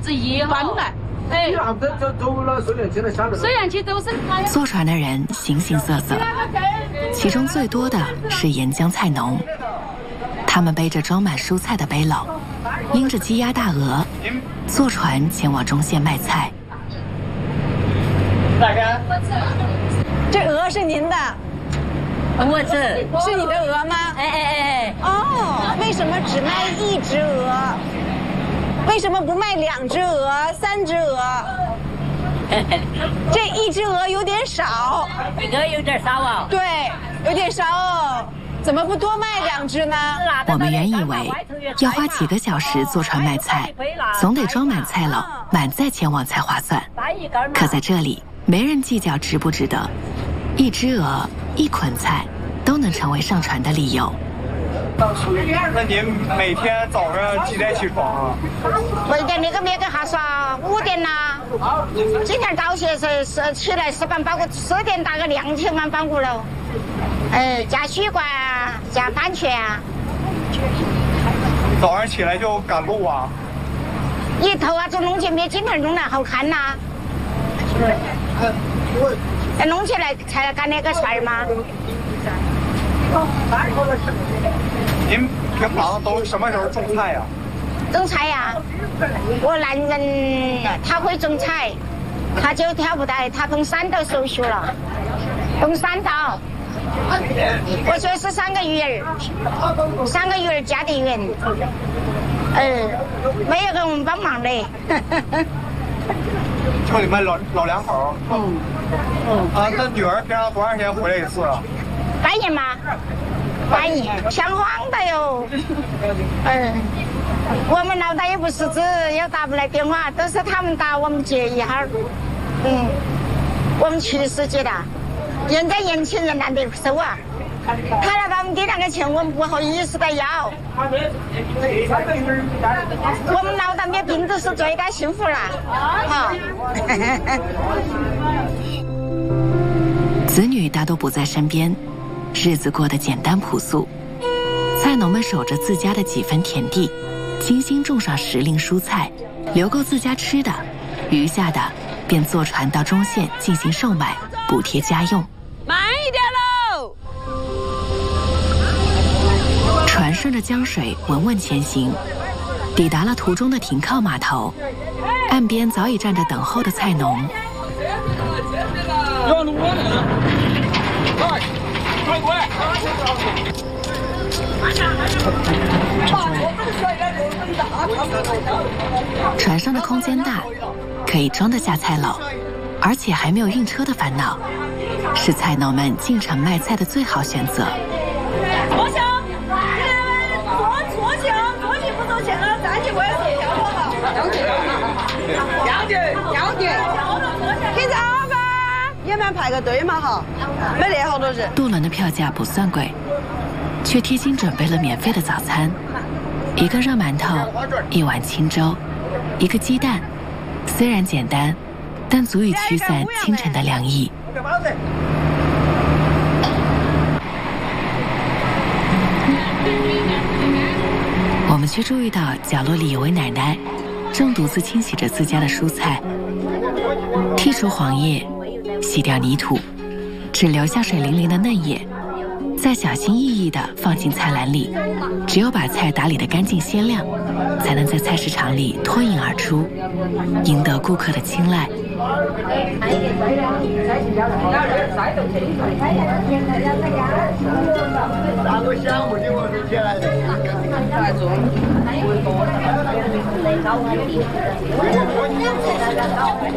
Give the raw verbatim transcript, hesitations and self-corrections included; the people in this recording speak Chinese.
是一号。哎，虽然去都是坐船的人形形色色，其中最多的是沿江菜农，他们背着装满蔬菜的背篓，拎着鸡鸭大鹅，坐船前往中线卖菜。 大哥， 这鹅是您的？ 我是是你的鹅吗？ 哎哎哎哦，为什么只卖一只鹅？为什么不卖两只鹅、三只鹅？这一只鹅有点少。 鹅有点少啊。 对，有点少哦。怎么不多卖两只呢？ 我们原以为要花几个小时坐船卖菜，总得装满菜篓，满载前往才划算。可在这里，没人计较值不值得，一只鹅、一捆菜都能成为上船的理由。 那您每天早上几点起床啊？ 每天那个那个哈耍五点啦，今天早些是是起来吃饭包括四点打个两千碗饭锅了，呃加水果啊，加番茄啊。 早上起来就赶路啊？ 一头啊，从弄起没今天弄得好看呐。那弄起来才干那个事儿吗？ 您平常都什么时候种菜呀？ 种菜呀，我男人他会种菜，他就挑不带，他从山道收学了，从山道。我就是三个鱼儿，三个鱼儿家的园，呃，没有给我们帮忙的。 就你们老老两口？嗯嗯啊，那女儿平常多长时间回来一次啊？ 半年吗？半年，像慌的哟。嗯，我们老大也不识字，又打不来电话，都是他们打，我们接一下。嗯，我们去世接的，人家年轻人懒得收啊。他来把我们的那个钱，我们不好意思的要。我们老大的病都是最大幸福了，好。 子女大多不在身边，日子过得简单朴素。菜农们守着自家的几分田地，精心种上时令蔬菜，留够自家吃的，余下的便坐船到中线进行售卖，补贴家用。 慢一点喽！ 船顺着江水稳稳前行，抵达了途中的停靠码头，岸边早已站着等候的菜农。 要路了，快，快过来！ 船上的空间大，可以装得下菜篓，而且还没有运车的烦恼，是菜农们进城卖菜的最好选择。 左行，左左行，左行不走前了，站起过来走跳好。杨姐，杨姐，杨姐，给早吧，也蛮排个队嘛哈，没得好多人。 渡轮的票价不算贵，却贴心准备了免费的早餐，一个热馒头，一碗清粥，一个鸡蛋，虽然简单，但足以驱散清晨的凉意。我们却注意到角落里有位奶奶，正独自清洗着自家的蔬菜，剔除黄叶，洗掉泥土，只留下水灵灵的嫩叶，再小心翼翼地放进菜篮里。只有把菜打理得干净鲜亮，才能在菜市场里脱颖而出，赢得顾客的青睐。